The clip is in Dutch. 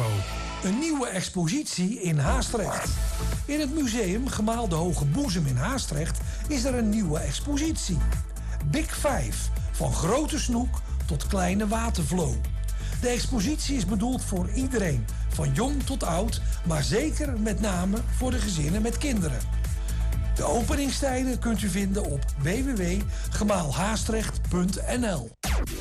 Info. Een nieuwe expositie in Haastrecht. In het museum Gemaal de Hoge Boezem in Haastrecht is er een nieuwe expositie. Big Five, van grote snoek tot kleine watervloo. De expositie is bedoeld voor iedereen, van jong tot oud, maar zeker met name voor de gezinnen met kinderen. De openingstijden kunt u vinden op www.gemaalhaastrecht.nl.